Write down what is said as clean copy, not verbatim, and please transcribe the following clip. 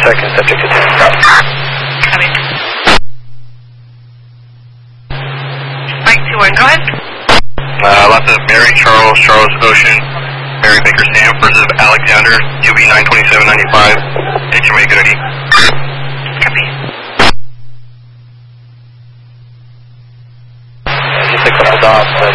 second, subject to 10. Copy. Mike 2-1, go ahead. Lots of Mary Charles, Charles Ocean, Mary Baker Sam versus Alexander, UB 92795, HMA Goody. Copy. Just a couple dots,